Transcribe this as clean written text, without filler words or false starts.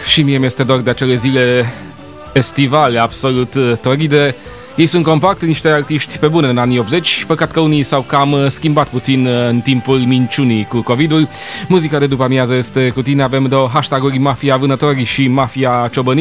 și mie mi-este dor de acele zile estivale absolut toride. Ei sunt compact, niște artiști pe bune în anii 80, păcat că unii s-au cam schimbat puțin în timpul minciunii cu COVID-ul. Muzica de după amiază este cu tine, avem două hashtag-uri, Mafia Vânători și Mafia Ciobănii.